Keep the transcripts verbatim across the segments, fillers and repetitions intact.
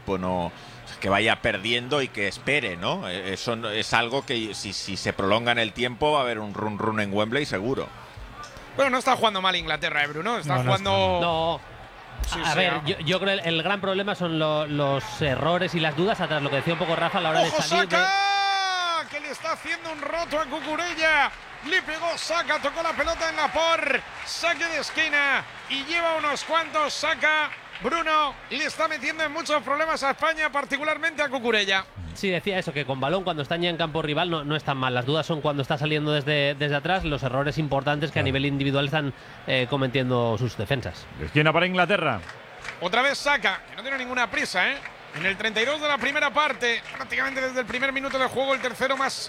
equipo no que vaya perdiendo y que espere, ¿no? Eso es algo que si, si se prolonga en el tiempo va a haber un run run en Wembley seguro. Bueno, no está jugando mal Inglaterra, ¿eh, Bruno? Está no, no jugando… está. No. Sí, a sí, ver, no. yo, yo creo que el, el gran problema son lo, los errores y las dudas atrás, lo que decía un poco Rafa a la hora ¡Ojo, de salir de… Saka! Que le está haciendo un roto a Cucurella. Le pegó Saka, tocó la pelota en la por. Saque de esquina y lleva unos cuantos. Saka, Bruno, le está metiendo en muchos problemas a España, particularmente a Cucurella. Sí, decía eso, que con balón cuando están ya en campo rival no, no están mal. Las dudas son cuando está saliendo desde, desde atrás, los errores importantes que claro. a nivel individual están eh, cometiendo sus defensas. Esquina para Inglaterra. Otra vez Saka, que no tiene ninguna prisa, ¿eh? En el treinta y dos de la primera parte, prácticamente desde el primer minuto de juego, el tercero más,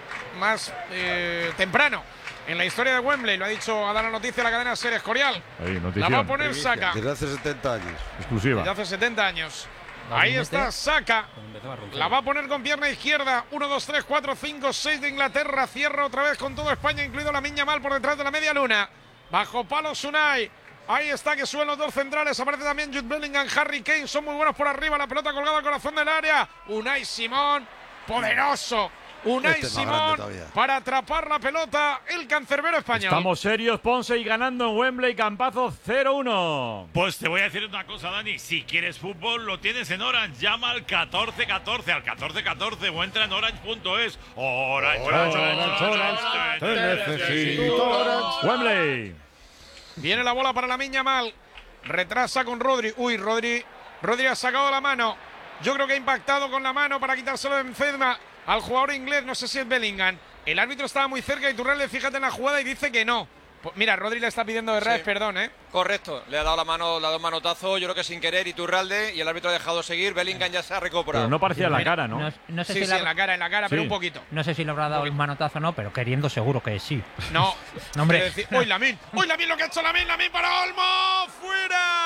más eh, temprano en la historia de Wembley. Lo ha dicho, ha dado la noticia a la cadena SER Escorial. Ahí, la va a poner Saka. Desde hace setenta años. Exclusiva. Desde hace setenta años. Ahí está Saka. La va a poner con pierna izquierda. uno, dos, tres, cuatro, cinco, seis de Inglaterra. Cierra otra vez con todo España, incluido Lamine Yamal por detrás de la media luna. Bajo palo Unai. Ahí está, que suben los dos centrales. Aparece también Jude Bellingham, Harry Kane. Son muy buenos por arriba. La pelota colgada al corazón del área. Unai Simón, poderoso. Unai este Simón para atrapar la pelota. El cancerbero español. Estamos serios, Ponce, y ganando en Wembley. Campazo cero uno. Pues te voy a decir una cosa, Dani. Si quieres fútbol, lo tienes en Orange. Llama al catorce catorce, al catorce catorce o entra en orange punto es. Orange, Orange, Orange, Orange, Orange. Te necesito, Orange. Wembley. Viene la bola para Lamine Yamal. Retrasa con Rodri. Uy, Rodri. Rodri ha sacado la mano. Yo creo que ha impactado con la mano para quitárselo de encima al jugador inglés. No sé si es Bellingham. El árbitro estaba muy cerca y Iturralde, fíjate en la jugada y dice que no. Pues mira, Rodri le está pidiendo de Reyes sí. perdón, ¿eh? Correcto. Le ha dado la mano, le ha dado un manotazo, yo creo que sin querer, Iturralde, y el árbitro ha dejado seguir. Bellingham ya se ha recuperado. Pero no parecía en la cara, ¿no? No, no sé sí, si sí, la... en la cara, en la cara, sí. pero un poquito. No sé si le habrá dado el manotazo o no, pero queriendo seguro que sí. No. no hombre. Decir, ¡Uy, Lamine! ¡Uy, Lamine lo que ha hecho Lamine! ¡Lamine para Olmo! ¡Fuera!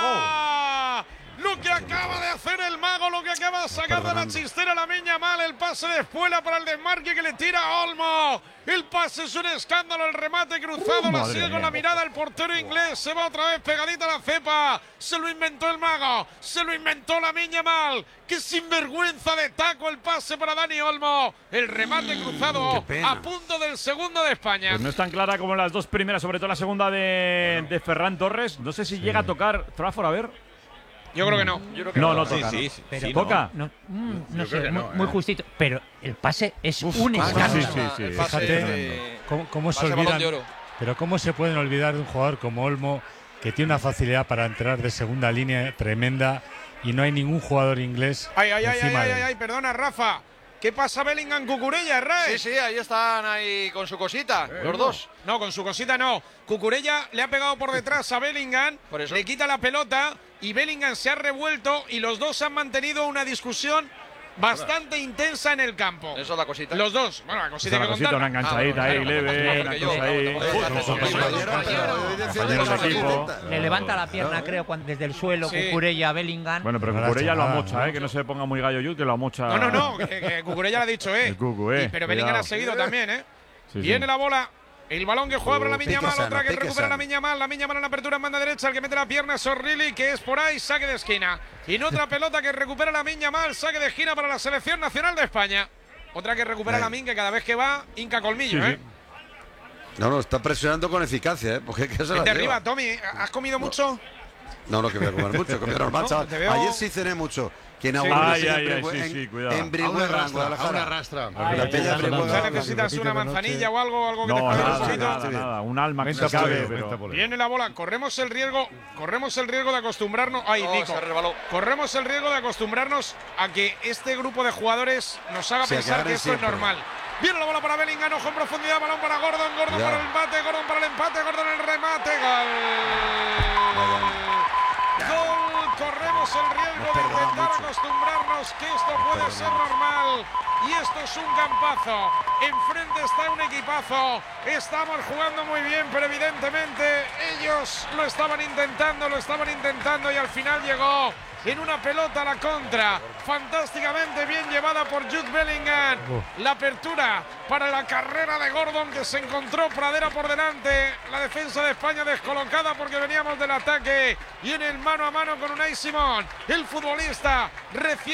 Oh. Lo que acaba de hacer el mago, lo que acaba de sacar de la chistera Lamine Yamal, el pase de espuela para el desmarque que le tira a Olmo. El pase es un escándalo, el remate cruzado, uh, la sigue con la mirada el portero inglés, se va otra vez pegadita a la cepa, se lo inventó el mago, se lo inventó Lamine Yamal. ¡Qué sinvergüenza de taco el pase para Dani Olmo! El remate cruzado a punto del segundo de España. Pues no es tan clara como las dos primeras, sobre todo la segunda de, bueno. de Ferran Torres. No sé si sí. llega a tocar Trafford, a ver. Yo creo que no. Yo creo que no, no, no toca. Sí, no. sí, pero sí, toca. No, no, no sé, muy, no, muy justito. Pero el pase es Uf, un escándalo. Sí, sí, sí. El pase Fíjate de, cómo, cómo se olvidan. olvidan. De oro. Pero cómo se pueden olvidar de un jugador como Olmo, que tiene una facilidad para entrar de segunda línea tremenda y no hay ningún jugador inglés. Ay, ay, ay, encima ay, de ay, él. ay, perdona, Rafa. ¿Qué pasa Bellingham, Cucurella, Ray? Sí, sí, ahí están ahí con su cosita, eh, los dos. No, con su cosita no. Cucurella le ha pegado por detrás a Bellingham, por eso. le quita la pelota y Bellingham se ha revuelto y los dos han mantenido una discusión bastante intensa en el campo. Eso es la cosita. Los dos. Bueno, la cosita, la que cosita, una enganchadita ah, bueno, ahí, leve, una cosa ahí. Compañeros de equipo. Le levanta la pierna, creo, cuando, desde el suelo, sí. Cucurella a Bellingham. Bueno, pero Cucurella lo amocha, ¿eh? Que no se ponga muy gallo yo, que lo amocha. No, no, no, que, que Cucurella le ha dicho, ¿eh? El Cucu, eh. Y, pero Bellingham ha seguido también, ¿eh? Sí, Viene sí. la bola. El balón que juega para Lamine Yamal, sano, otra que recupera sano. Lamine Yamal, Lamine Yamal en la apertura en banda derecha, el que mete la pierna es O'Reilly, que es por ahí, saque de esquina. Y en otra pelota que recupera Lamine Yamal, saque de esquina para la selección nacional de España. Otra que recupera Lamine, que cada vez que va, hinca colmillo, sí, ¿eh? Sí. No, no, está presionando con eficacia, ¿eh? Porque ¿qué se la Vente lleva? arriba, Tommy, ¿has comido no. mucho? No, no, que voy a comer mucho, que normal, no, chaval. veo... Ayer sí cené mucho. Que en sí. Ay, ay, ay, sí, sí, cuidado. En Brihuega, en Guadalajara. arrastra. La peña Brihuega. ¿Necesitas una manzanilla o algo, algo que no, te pueda nada, un poquito? nada, nada, un alma que se cabe, pero... Viene la bola, corremos el riesgo, corremos el riesgo de acostumbrarnos. Ay, no, Nico. se resbaló. Corremos el riesgo de acostumbrarnos a que este grupo de jugadores nos haga Se pensar que esto siempre. es normal. Viene la bola para Bellingham, ojo en profundidad, balón para Gordon, Gordon ya. para el empate, Gordon para el empate, Gordon el remate, gol. Gol, corremos el riesgo de intentar acostumbrarnos que esto puede ser normal. Y esto es un campazo. Enfrente está un equipazo. Estamos jugando muy bien, pero evidentemente ellos lo estaban intentando, lo estaban intentando y al final llegó en una pelota a la contra. Fantásticamente bien llevada por Jude Bellingham. La apertura para la carrera de Gordon, que se encontró Pradera por delante. La defensa de España descolocada porque veníamos del ataque. Y en el mano a mano con Unai Simón, el futbolista recién